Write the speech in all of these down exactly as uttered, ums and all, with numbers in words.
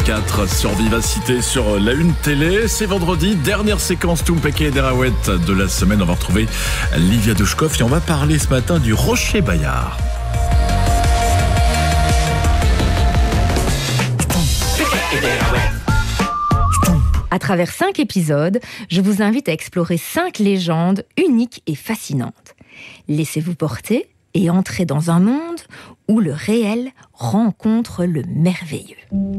vingt-quatre sur Vivacité, sur la Une Télé. C'est vendredi, dernière séquence Toumpeke et Derawet de la semaine. On va retrouver Livia Douchkov et on va parler ce matin du Rocher Bayard. À travers cinq épisodes, je vous invite à explorer cinq légendes uniques et fascinantes. Laissez-vous porter et entrez dans un monde où le réel rencontre le merveilleux.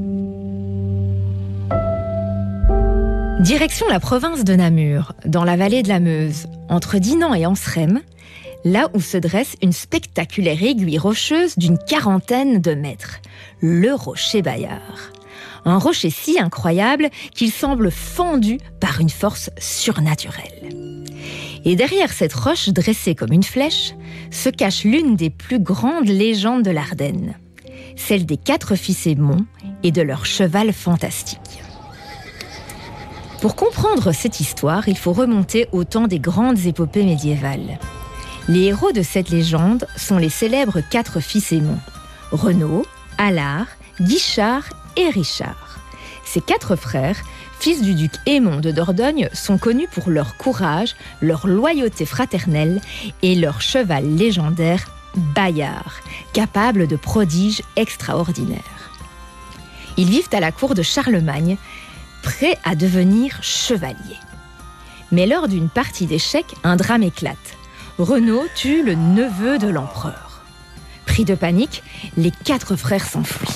Direction la province de Namur, dans la vallée de la Meuse, entre Dinan et Anseremme, là où se dresse une spectaculaire aiguille rocheuse d'une quarantaine de mètres, le Rocher Bayard. Un rocher si incroyable qu'il semble fendu par une force surnaturelle. Et derrière cette roche dressée comme une flèche, se cache l'une des plus grandes légendes de l'Ardenne, celle des quatre fils Aymon et de leur cheval fantastique. Pour comprendre cette histoire, il faut remonter au temps des grandes épopées médiévales. Les héros de cette légende sont les célèbres quatre fils Aymon, Renaud, Allard, Guichard et Richard. Ces quatre frères, fils du duc Aymon de Dordogne, sont connus pour leur courage, leur loyauté fraternelle et leur cheval légendaire Bayard, capable de prodiges extraordinaires. Ils vivent à la cour de Charlemagne, prêts à devenir chevaliers. Mais lors d'une partie d'échecs, un drame éclate. Renaud tue le neveu de l'empereur. Pris de panique, les quatre frères s'enfuient.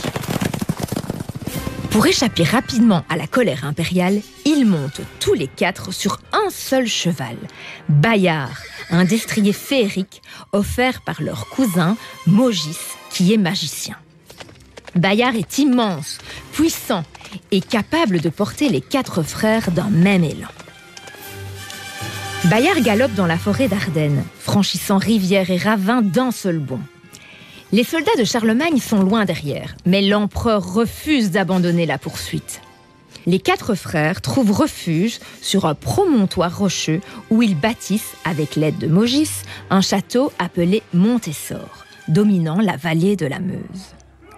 Pour échapper rapidement à la colère impériale, ils montent tous les quatre sur un seul cheval, Bayard, un destrier féerique offert par leur cousin Mogis, qui est magicien. Bayard est immense, puissant et capable de porter les quatre frères d'un même élan. Bayard galope dans la forêt d'Ardennes, franchissant rivières et ravins d'un seul bond. Les soldats de Charlemagne sont loin derrière, mais l'empereur refuse d'abandonner la poursuite. Les quatre frères trouvent refuge sur un promontoire rocheux où ils bâtissent, avec l'aide de Mogis, un château appelé Montessor, dominant la vallée de la Meuse.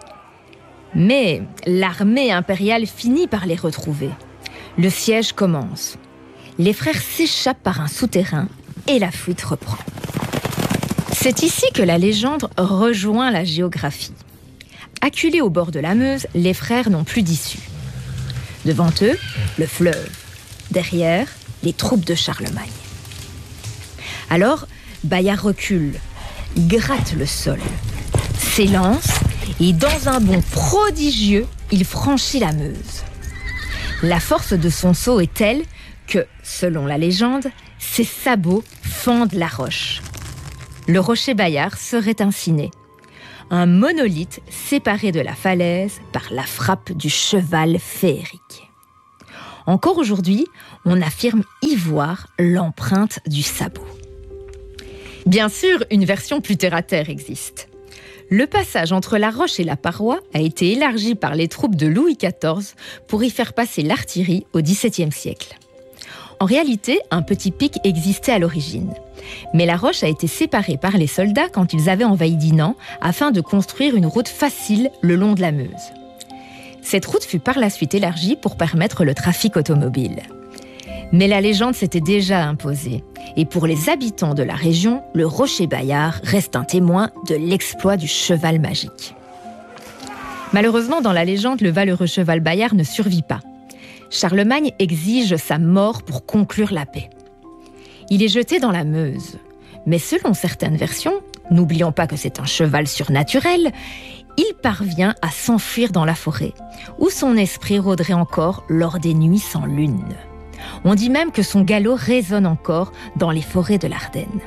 Mais l'armée impériale finit par les retrouver. Le siège commence. Les frères s'échappent par un souterrain et la fuite reprend. C'est ici que la légende rejoint la géographie. Acculés au bord de la Meuse, les frères n'ont plus d'issue. Devant eux, le fleuve. Derrière, les troupes de Charlemagne. Alors, Bayard recule, gratte le sol, s'élance et dans un bond prodigieux, il franchit la Meuse. La force de son saut est telle que, selon la légende, ses sabots fendent la roche. Le Rocher Bayard serait ainsi né. Un monolithe séparé de la falaise par la frappe du cheval féerique. Encore aujourd'hui, on affirme y voir l'empreinte du sabot. Bien sûr, une version plus terre-à-terre existe. Le passage entre la roche et la paroi a été élargi par les troupes de Louis quatorze pour y faire passer l'artillerie au dix-septième siècle. En réalité, un petit pic existait à l'origine. Mais la roche a été séparée par les soldats quand ils avaient envahi Dinan afin de construire une route facile le long de la Meuse. Cette route fut par la suite élargie pour permettre le trafic automobile. Mais la légende s'était déjà imposée. Et pour les habitants de la région, le Rocher Bayard reste un témoin de l'exploit du cheval magique. Malheureusement, dans la légende, le valeureux cheval Bayard ne survit pas. Charlemagne exige sa mort pour conclure la paix. Il est jeté dans la Meuse. Mais selon certaines versions, n'oublions pas que c'est un cheval surnaturel, il parvient à s'enfuir dans la forêt, où son esprit rôderait encore lors des nuits sans lune. On dit même que son galop résonne encore dans les forêts de l'Ardenne.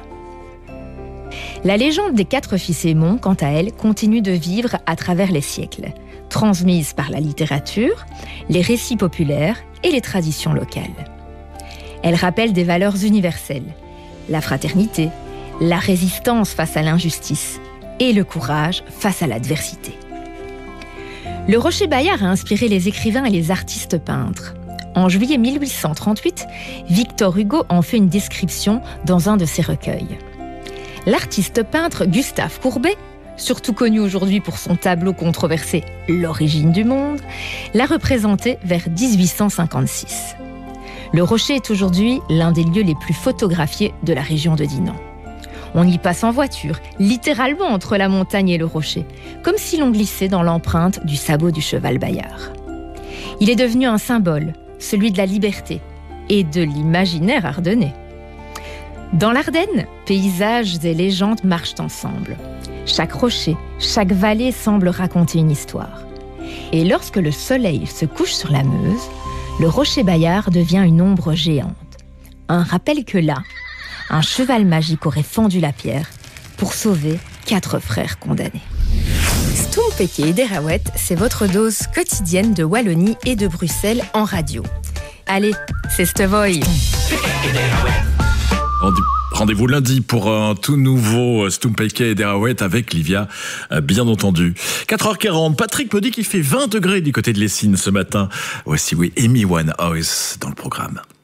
La légende des quatre fils Aymon, quant à elle, continue de vivre à travers les siècles, transmise par la littérature, les récits populaires et les traditions locales. Elle rappelle des valeurs universelles, la fraternité, la résistance face à l'injustice et le courage face à l'adversité. Le Rocher Bayard a inspiré les écrivains et les artistes peintres. En juillet mille huit cent trente-huit, Victor Hugo en fait une description dans un de ses recueils. L'artiste peintre Gustave Courbet surtout connu aujourd'hui pour son tableau controversé « L'origine du monde », l'a représenté vers dix-huit cent cinquante-six. Le rocher est aujourd'hui l'un des lieux les plus photographiés de la région de Dinan. On y passe en voiture, littéralement entre la montagne et le rocher, comme si l'on glissait dans l'empreinte du sabot du cheval Bayard. Il est devenu un symbole, celui de la liberté et de l'imaginaire ardennais. Dans l'Ardenne, paysages et légendes marchent ensemble. Chaque rocher, chaque vallée semble raconter une histoire. Et lorsque le soleil se couche sur la Meuse, le rocher Bayard devient une ombre géante. Un rappel que là, un cheval magique aurait fendu la pierre pour sauver quatre frères condamnés. Stumpeke et Derawet, c'est votre dose quotidienne de Wallonie et de Bruxelles en radio. Allez, c'est Stevoy. Rendez-vous lundi pour un tout nouveau Stumpeke et Derawet avec Livia, bien entendu. quatre heures quarante, Patrick me dit qu'il fait vingt degrés du côté de Lessines ce matin. Voici, oui, Amy Winehouse dans le programme.